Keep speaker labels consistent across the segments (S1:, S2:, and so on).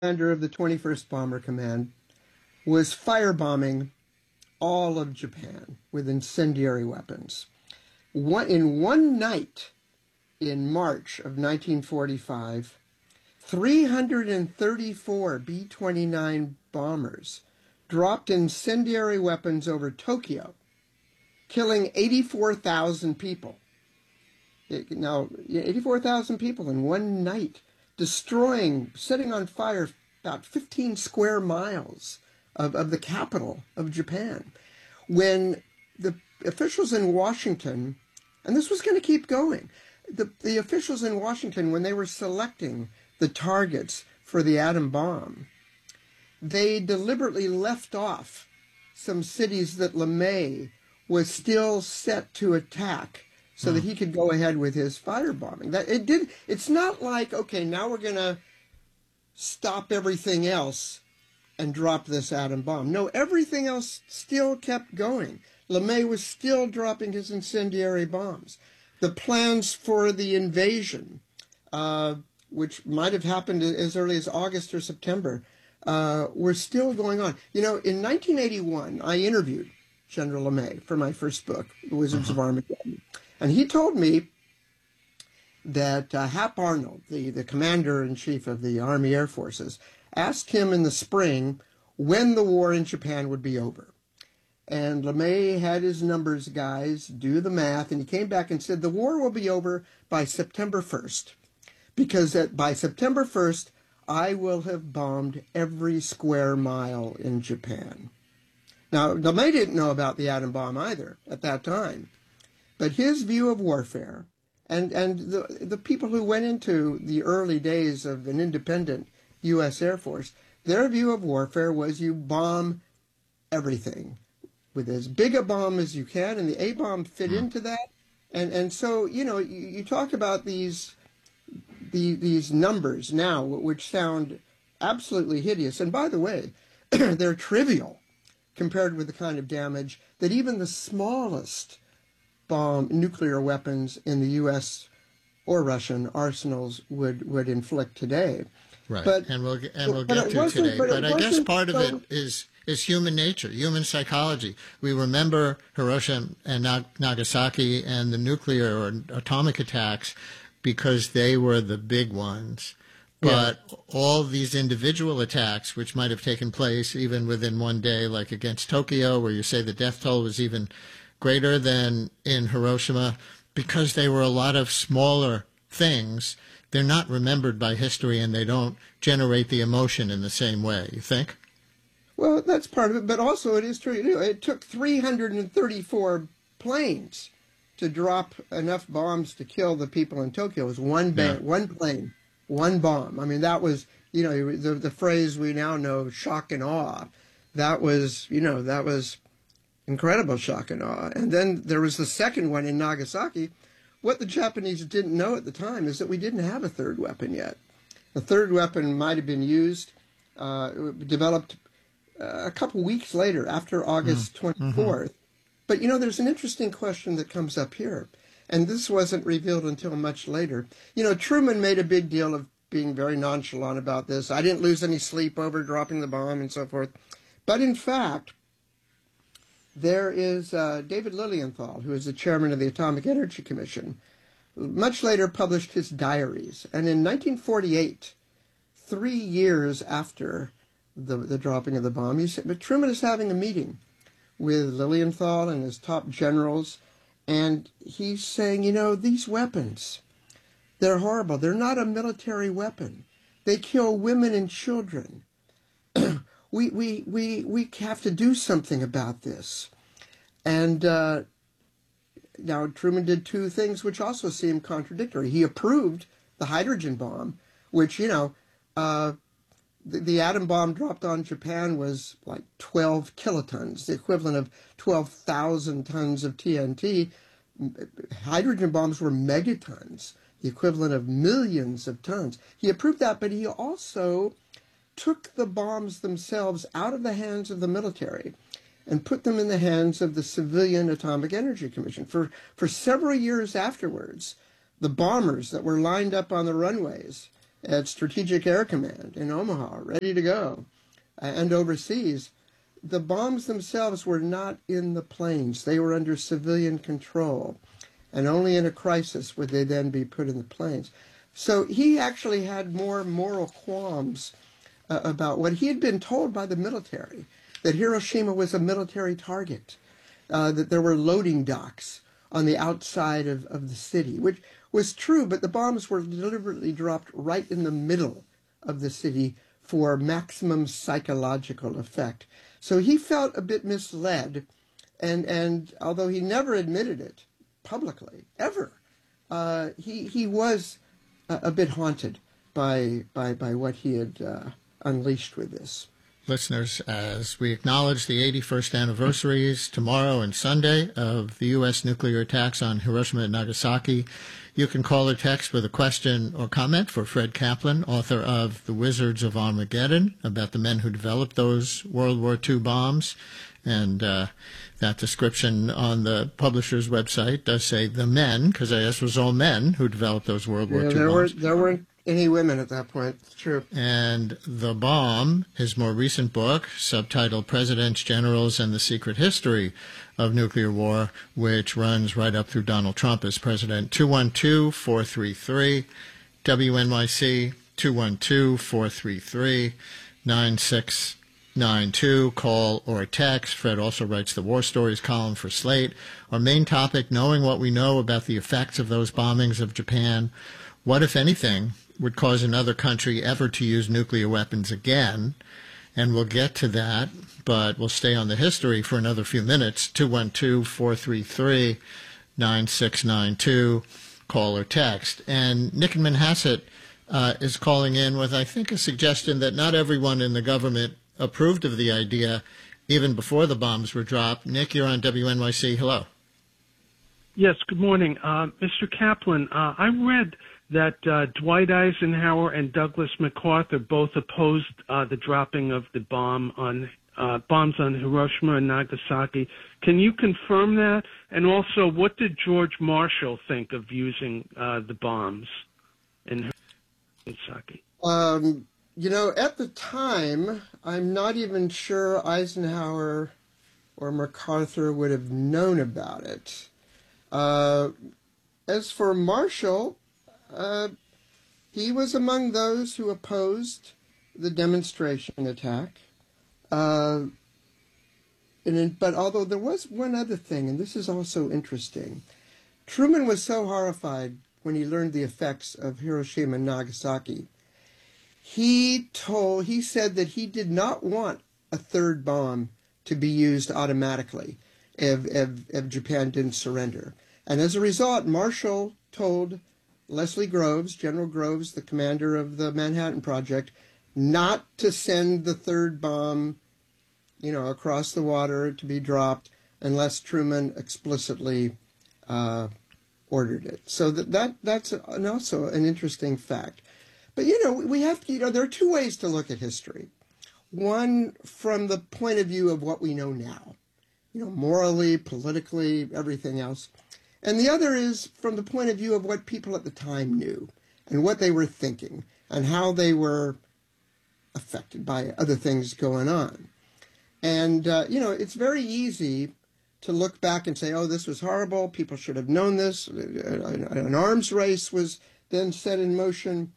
S1: commander of the 21st Bomber Command, was firebombing all of Japan with incendiary weapons. In one night in March of 1945, 334 B-29 bombers dropped incendiary weapons over Tokyo, killing 84,000 people. Now, 84,000 people in one night, setting on fire about 15 square miles of the capital of Japan. When the officials in Washington, and this was going to keep going, the officials in Washington, when they were selecting the targets for the atom bomb, they deliberately left off some cities that LeMay was still set to attack so that he could go ahead with his firebombing. It's not like, okay, now we're going to stop everything else and drop this atom bomb. No, everything else still kept going. LeMay was still dropping his incendiary bombs. The plans for the invasion, which might have happened as early as August or September, were still going on. You know, in 1981, I interviewed General LeMay for my first book, The Wizards of Armageddon. And he told me that Hap Arnold, the commander-in-chief of the Army Air Forces, asked him in the spring when the war in Japan would be over. And LeMay had his numbers guys do the math, and he came back and said the war will be over by September 1st, because by September 1st, I will have bombed every square mile in Japan. Now, LeMay didn't know about the atom bomb either at that time. But his view of warfare, and the people who went into the early days of an independent U.S. Air Force, their view of warfare was you bomb everything with as big a bomb as you can, and the A-bomb fit into that. And so, you know, you talk about these numbers now, which sound absolutely hideous. And by the way, they're trivial compared with the kind of damage that even the smallest nuclear weapons in the U.S. or Russian arsenals would inflict today.
S2: Right,
S1: but
S2: we'll get to today. But I guess part of it is human nature, human psychology. We remember Hiroshima and Nagasaki and the nuclear or atomic attacks because they were the big ones. But all these individual attacks, which might have taken place even within one day, like against Tokyo, where you say the death toll was even greater than in Hiroshima, because they were a lot of smaller things, they're not remembered by history and they don't generate the emotion in the same way, you think?
S1: Well, that's part of it, but also it is true. You know, it took 334 planes to drop enough bombs to kill the people in Tokyo. It was one plane, one bomb. I mean, that was, you know, the phrase we now know, shock and awe. That was, you know, that was incredible shock and awe. And then there was the second one in Nagasaki. What the Japanese didn't know at the time is that we didn't have a third weapon yet. The third weapon might have been used, developed a couple weeks later, after August 24th. But, you know, there's an interesting question that comes up here, and this wasn't revealed until much later. You know, Truman made a big deal of being very nonchalant about this. I didn't lose any sleep over dropping the bomb and so forth. But in fact, there is David Lilienthal, who is the chairman of the Atomic Energy Commission, much later published his diaries. And in 1948, 3 years after the dropping of the bomb, he said, but Truman is having a meeting with Lilienthal and his top generals, and he's saying, you know, these weapons, they're horrible. They're not a military weapon. They kill women and children. We have to do something about this. And now Truman did two things which also seem contradictory. He approved the hydrogen bomb, which, you know, the atom bomb dropped on Japan was like 12 kilotons, the equivalent of 12,000 tons of TNT. Hydrogen bombs were megatons, the equivalent of millions of tons. He approved that, but he also took the bombs themselves out of the hands of the military and put them in the hands of the Civilian Atomic Energy Commission. For several years afterwards, the bombers that were lined up on the runways at Strategic Air Command in Omaha, ready to go, and overseas. The bombs themselves were not in the planes. They were under civilian control, and only in a crisis would they then be put in the planes. So he actually had more moral qualms about what he had been told by the military, that Hiroshima was a military target, that there were loading docks on the outside of the city, which was true, but the bombs were deliberately dropped right in the middle of the city for maximum psychological effect. So he felt a bit misled, and although he never admitted it publicly, ever, he was a bit haunted by what he had unleashed with this.
S2: Listeners, as we acknowledge the 81st anniversaries tomorrow and Sunday of the U.S. nuclear attacks on Hiroshima and Nagasaki, you can call or text with a question or comment for Fred Kaplan, author of The Wizards of Armageddon, about the men who developed those World War II bombs. And that description on the publisher's website does say the men, because I guess it was all men who developed those World War II bombs.
S1: There weren't any women at that point. It's true.
S2: And The Bomb, his more recent book, subtitled Presidents, Generals, and the Secret History of Nuclear War, which runs right up through Donald Trump as president. 212-433 WNYC, 212-433-9692. Call or text. Fred also writes the War Stories column for Slate. Our main topic, knowing what we know about the effects of those bombings of Japan. What, if anything, would cause another country ever to use nuclear weapons again? And we'll get to that, but we'll stay on the history for another few minutes. 212-433-9692. Call or text. And Nick in Manhasset is calling in with, I think, a suggestion that not everyone in the government approved of the idea even before the bombs were dropped. Nick, you're on WNYC. Hello.
S3: Yes, good morning. Mr. Kaplan, I read that Dwight Eisenhower and Douglas MacArthur both opposed the dropping of the bombs on Hiroshima and Nagasaki. Can you confirm that? And also, what did George Marshall think of using the bombs in Nagasaki?
S1: At the time, I'm not even sure Eisenhower or MacArthur would have known about it. As for Marshall, he was among those who opposed the demonstration attack. But although there was one other thing, and this is also interesting, Truman was so horrified when he learned the effects of Hiroshima and Nagasaki. He said that he did not want a third bomb to be used automatically if Japan didn't surrender. And as a result, Marshall told Leslie Groves, General Groves, the commander of the Manhattan Project, not to send the third bomb, across the water to be dropped unless Truman explicitly ordered it. So that's also an interesting fact. But, we have to, there are two ways to look at history. One, from the point of view of what we know now, morally, politically, everything else. And the other is from the point of view of what people at the time knew and what they were thinking and how they were affected by other things going on. And, it's very easy to look back and say, oh, this was horrible. People should have known this. An arms race was then set in motion.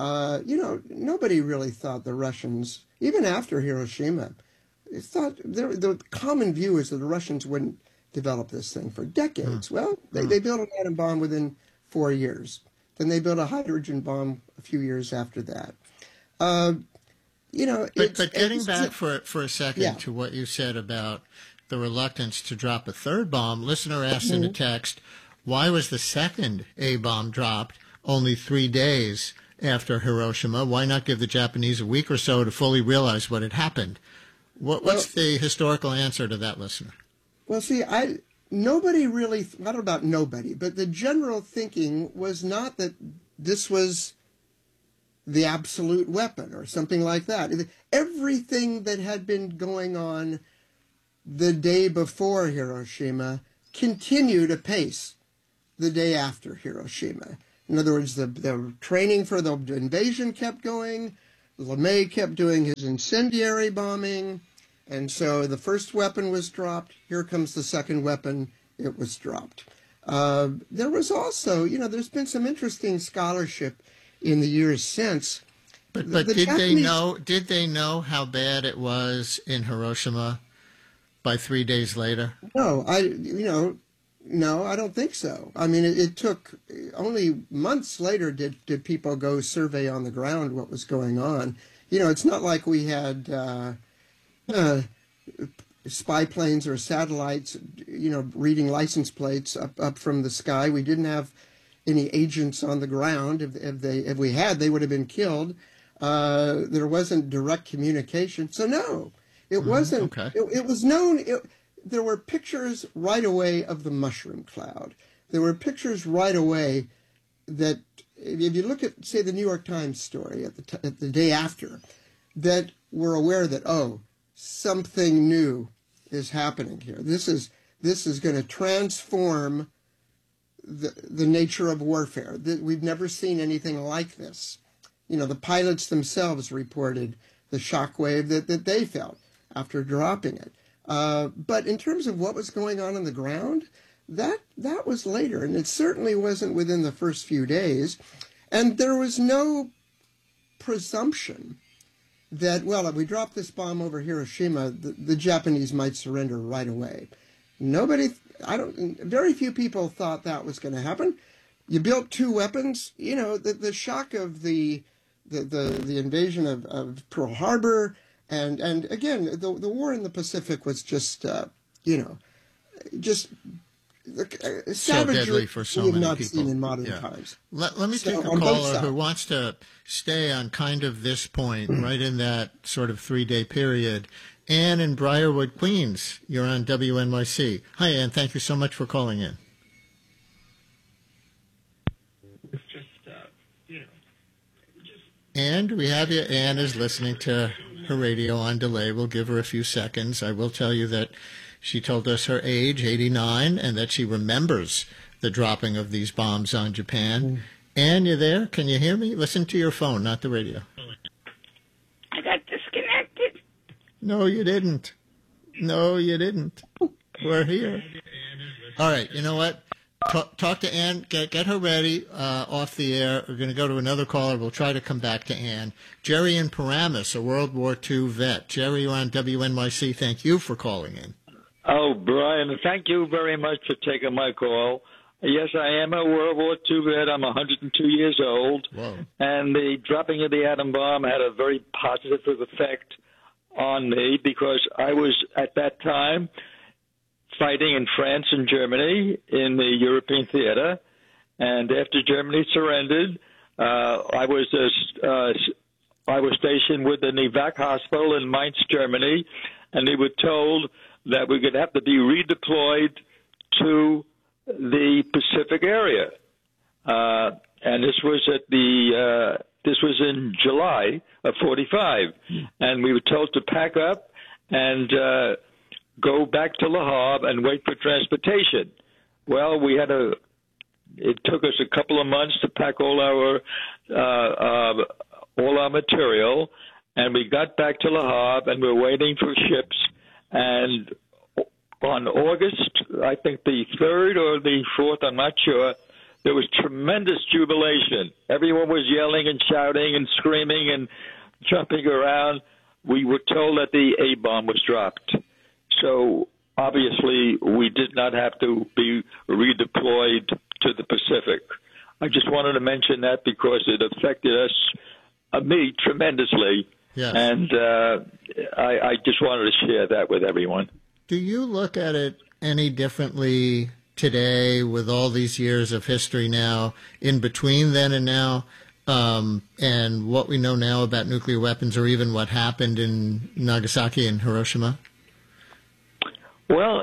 S1: Nobody really thought the Russians, even after Hiroshima, thought the common view is that the Russians wouldn't develop this thing for decades. Well, they built an atom bomb within 4 years. Then they built a hydrogen bomb a few years after that.
S2: But getting back for a second to what you said about the reluctance to drop a third bomb, listener asked in a text, why was the second A-bomb dropped only 3 days after Hiroshima? Why not give the Japanese a week or so to fully realize what had happened? What's the historical answer to that listener?
S1: Well, see, nobody really, I don't know about nobody, but the general thinking was not that this was the absolute weapon or something like that. Everything that had been going on the day before Hiroshima continued apace the day after Hiroshima. In other words, the training for the invasion kept going. LeMay kept doing his incendiary bombing. And so the first weapon was dropped. Here comes the second weapon. It was dropped. There was also, there's been some interesting scholarship in the years since.
S2: But did they know how bad it was in Hiroshima by 3 days later?
S1: No, I don't think so. I mean, it took only months later did people go survey on the ground what was going on. It's not like we had spy planes or satellites, reading license plates up from the sky. We didn't have any agents on the ground. If we had, they would have been killed. There wasn't direct communication. So no, it wasn't. Okay. It was known. There were pictures right away of the mushroom cloud. There were pictures right away that, if you look at, say, the New York Times story at the day after, that we're aware that, something new is happening here. This is going to transform the nature of warfare. We've never seen anything like this. The pilots themselves reported the shockwave that they felt after dropping it. But in terms of what was going on the ground, that was later, and it certainly wasn't within the first few days. And there was no presumption that, if we drop this bomb over Hiroshima, the Japanese might surrender right away. Very few people thought that was going to happen. You built two weapons. The shock of the invasion of Pearl Harbor, and again, the war in the Pacific was just savagery
S2: so deadly for so
S1: we have
S2: many
S1: not
S2: people.
S1: seen in modern times.
S2: Let me take a caller who wants to stay on kind of this point, right in that sort of 3-day period. Ann in Briarwood, Queens, you're on WNYC. Hi, Ann. Thank you so much for calling in.
S3: It's just,
S2: Ann, do we have you? Ann is listening to her radio on delay. We'll give her a few seconds. I will tell you that she told us her age, 89, and that she remembers the dropping of these bombs on Japan. Ann, you there? Can you hear me? Listen to your phone, not the radio.
S4: I got disconnected.
S2: No, you didn't. We're here. All right, you know what? Talk to Ann. Get her ready off the air. We're going to go to another caller. We'll try to come back to Ann. Jerry in Paramus, a World War II vet. Jerry, you're on WNYC. Thank you for calling in.
S5: Oh, Brian, thank you very much for taking my call. Yes, I am a World War II vet. I'm 102 years old.
S2: Whoa.
S5: And the dropping of the atom bomb had a very positive effect on me because I was, at that time, fighting in France and Germany in the European theater. And after Germany surrendered, I was stationed with the Nivak Hospital in Mainz, Germany, and we were told that we would have to be redeployed to the Pacific area, and this was this was in July of '45, and we were told to pack up and go back to Le Havre and wait for transportation. Well, it took us a couple of months to pack all our material, and we got back to Le Havre and we're waiting for ships. And on August, I think the 3rd or the 4th, I'm not sure, there was tremendous jubilation. Everyone was yelling and shouting and screaming and jumping around. We were told that the A-bomb was dropped. So obviously we did not have to be redeployed to the Pacific. I just wanted to mention that because it affected me tremendously.
S2: Yes.
S5: And I just wanted to share that with everyone.
S2: Do you look at it any differently today with all these years of history now, in between then and now, and what we know now about nuclear weapons or even what happened in Nagasaki and Hiroshima?
S5: Well,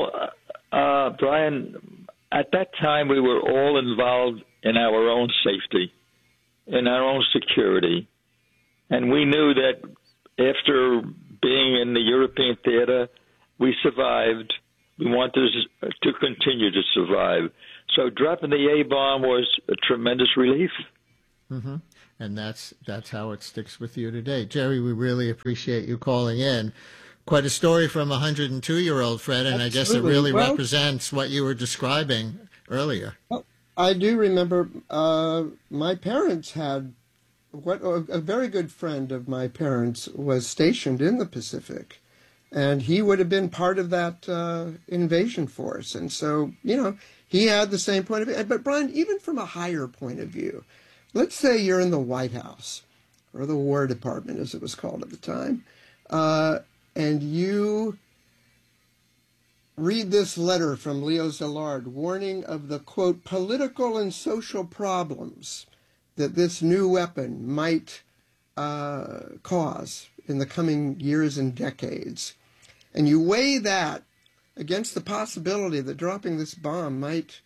S5: Brian, at that time we were all involved in our own safety, in our own security. And we knew that after being in the European theater, we survived. We wanted to continue to survive. So dropping the A bomb was a tremendous relief.
S2: Mm-hmm. And that's how it sticks with you today. Jerry, we really appreciate you calling in. Quite a story from a 102-year-old, Fred, and I guess it really represents what you were describing earlier.
S1: Well, I do remember my parents had a very good friend of my parents was stationed in the Pacific, and he would have been part of that invasion force. And so, he had the same point of view. But Brian, even from a higher point of view, let's say you're in the White House, or the War Department, as it was called at the time, and you read this letter from Leo Szilard warning of the, quote, political and social problems that this new weapon might cause in the coming years and decades. And you weigh that against the possibility that dropping this bomb might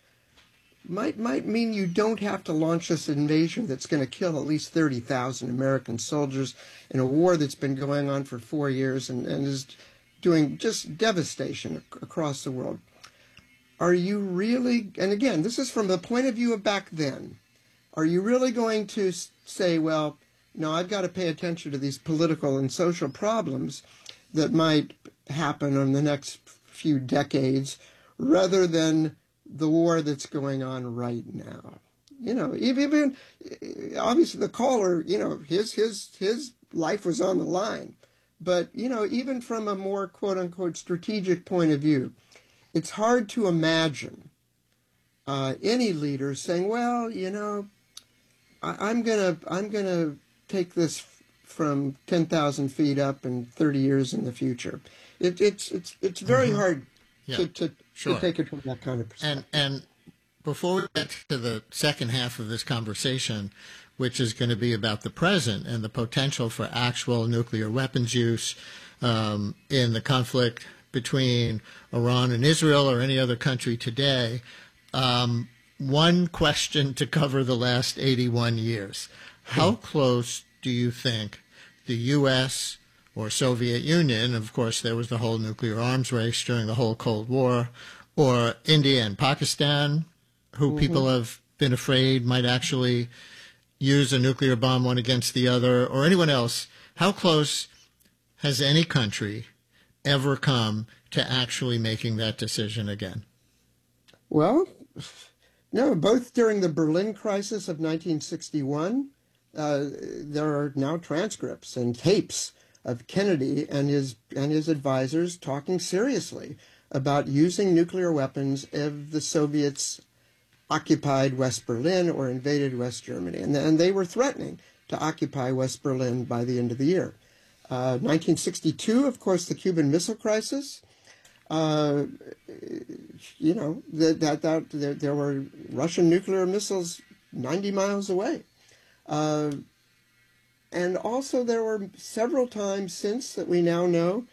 S1: mean you don't have to launch this invasion that's going to kill at least 30,000 American soldiers in a war that's been going on for 4 years and is doing just devastation across the world. Are you really, and again, this is from the point of view of back then, are you really going to say, well, no, I've got to pay attention to these political and social problems that might happen in the next few decades rather than the war that's going on right now? Even obviously the caller, his life was on the line. But, even from a more quote unquote strategic point of view, it's hard to imagine any leader saying, well, I'm gonna take this from 10,000 feet up and 30 years in the future. It's very hard to take it from that kind of perspective.
S2: And before we get to the second half of this conversation, which is going to be about the present and the potential for actual nuclear weapons use in the conflict between Iran and Israel or any other country today, one question to cover the last 81 years. How close do you think the U.S. or Soviet Union, of course there was the whole nuclear arms race during the whole Cold War, or India and Pakistan, who people have been afraid might actually use a nuclear bomb one against the other, or anyone else, how close has any country ever come to actually making that decision again?
S1: Well, no, both during the Berlin crisis of 1961, there are now transcripts and tapes of Kennedy and his advisors talking seriously about using nuclear weapons if the Soviets occupied West Berlin or invaded West Germany. And they were threatening to occupy West Berlin by the end of the year. 1962, of course, the Cuban Missile Crisis. There were Russian nuclear missiles 90 miles away. And also there were several times since that we now know,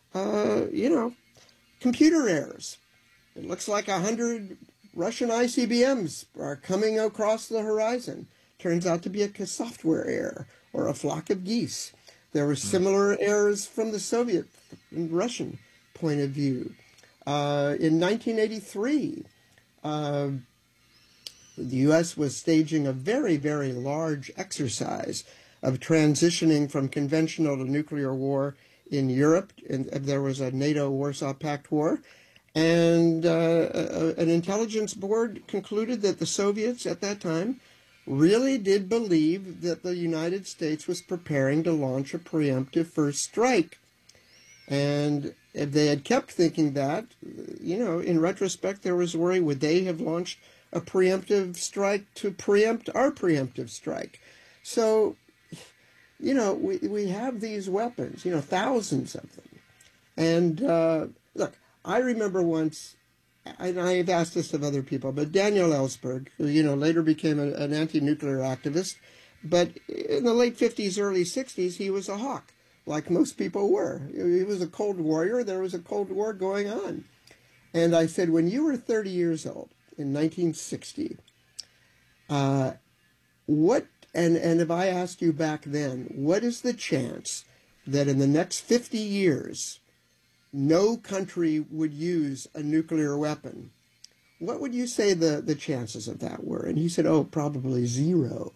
S1: computer errors. It looks like 100 Russian ICBMs are coming across the horizon. Turns out to be a software error or a flock of geese. There were similar errors from the Soviet and Russian point of view. In 1983, the U.S. was staging a very, very large exercise of transitioning from conventional to nuclear war in Europe. And there was a NATO Warsaw Pact war. And an intelligence board concluded that the Soviets at that time really did believe that the United States was preparing to launch a preemptive first strike. And if they had kept thinking that, in retrospect, there was worry, would they have launched a preemptive strike to preempt our preemptive strike? So, we have these weapons, thousands of them. And look, I remember once, and I've asked this of other people, but Daniel Ellsberg, who, later became an anti-nuclear activist, but in the late 50s, early 60s, he was a hawk, like most people were. He was a Cold Warrior. There was a Cold War going on. And I said, when you were 30 years old in 1960, and if I asked you back then, what is the chance that in the next 50 years, no country would use a nuclear weapon? what would you say the chances of that were? And he said, oh, probably 0%.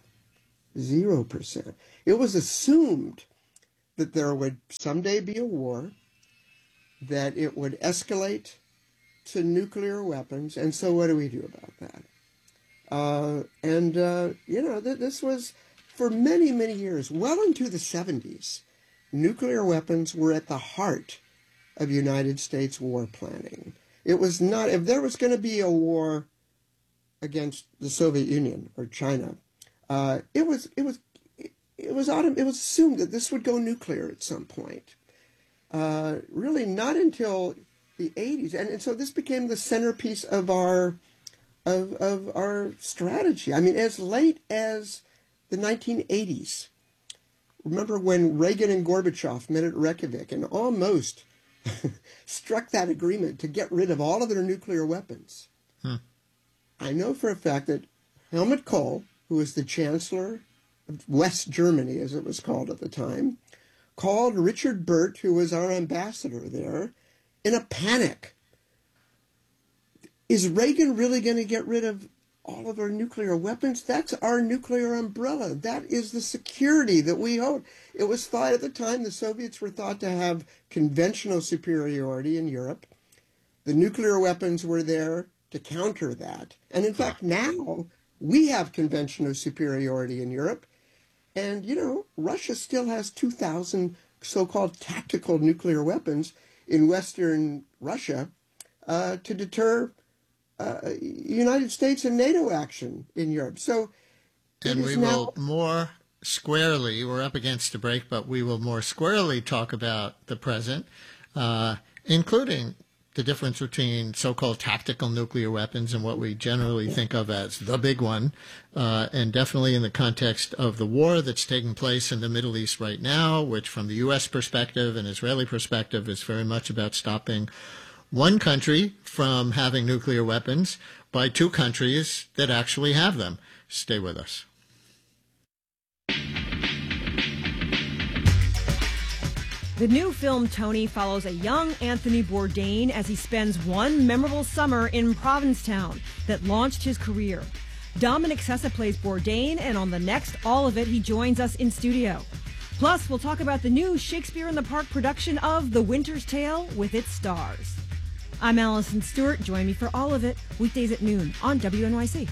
S1: It was assumed that there would someday be a war, that it would escalate to nuclear weapons. And so what do we do about that? This was, for many, many years, well into the 70s, nuclear weapons were at the heart of United States war planning. It was not, if there was going to be a war against the Soviet Union or China, it was assumed that this would go nuclear at some point. Really not until the 80s. And so this became the centerpiece of our strategy. I mean, as late as the 1980s. Remember when Reagan and Gorbachev met at Reykjavik and almost struck that agreement to get rid of all of their nuclear weapons? I know for a fact that Helmut Kohl, who was the Chancellor of West Germany, as it was called at the time, called Richard Burt, who was our ambassador there, in a panic. Is Reagan really going to get rid of all of our nuclear weapons? That's our nuclear umbrella. That is the security that we hold. It was thought at the time the Soviets were thought to have conventional superiority in Europe. The nuclear weapons were there to counter that. And in fact, now we have conventional superiority in Europe. And, Russia still has 2,000 so-called tactical nuclear weapons in Western Russia to deter United States and NATO action in Europe. So,
S2: and we will more squarely, we're up against a break, but we will more squarely talk about the present, including the difference between so-called tactical nuclear weapons and what we generally think of as the big one, and definitely in the context of the war that's taking place in the Middle East right now, which from the U.S. perspective and Israeli perspective is very much about stopping one country from having nuclear weapons by two countries that actually have them. Stay with us.
S6: The new film, Tony, follows a young Anthony Bourdain as he spends one memorable summer in Provincetown that launched his career. Dominic Sessa plays Bourdain, and on the next All of It, he joins us in studio. Plus, we'll talk about the new Shakespeare in the Park production of The Winter's Tale with its stars. I'm Allison Stewart. Join me for All of It, weekdays at noon on WNYC.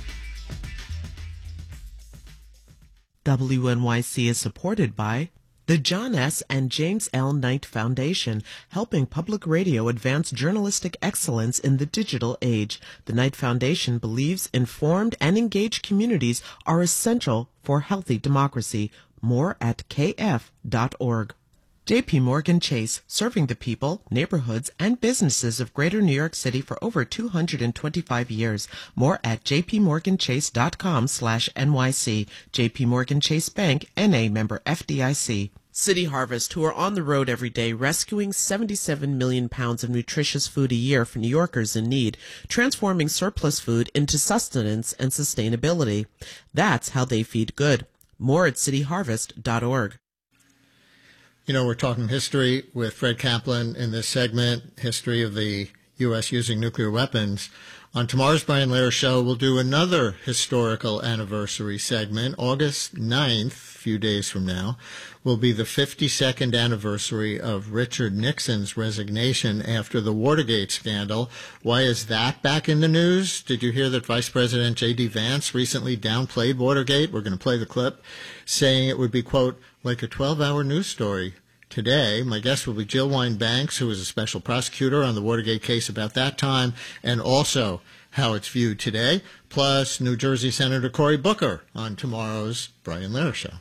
S7: WNYC is supported by the John S. and James L. Knight Foundation, helping public radio advance journalistic excellence in the digital age. The Knight Foundation believes informed and engaged communities are essential for healthy democracy. More at kf.org. J.P. Morgan Chase, serving the people, neighborhoods, and businesses of Greater New York City for over 225 years. More at jpmorganchase.com/NYC. J.P. Morgan Chase Bank, N.A. member FDIC. City Harvest, who are on the road every day rescuing 77 million pounds of nutritious food a year for New Yorkers in need, transforming surplus food into sustenance and sustainability. That's how they feed good. More at cityharvest.org.
S2: We're talking history with Fred Kaplan in this segment, history of the U.S. using nuclear weapons. On tomorrow's Brian Lehrer Show, we'll do another historical anniversary segment. August 9th, a few days from now, will be the 52nd anniversary of Richard Nixon's resignation after the Watergate scandal. Why is that back in the news? Did you hear that Vice President J.D. Vance recently downplayed Watergate? We're going to play the clip, saying it would be, quote, like a 12-hour news story. Today, my guest will be Jill Wine-Banks, who was a special prosecutor on the Watergate case about that time, and also how it's viewed today, plus New Jersey Senator Cory Booker on tomorrow's Brian Lehrer Show.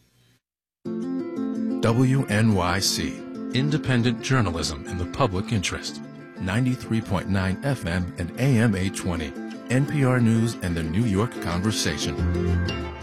S8: WNYC, independent journalism in the public interest. 93.9 FM and AM 820. NPR News and the New York Conversation.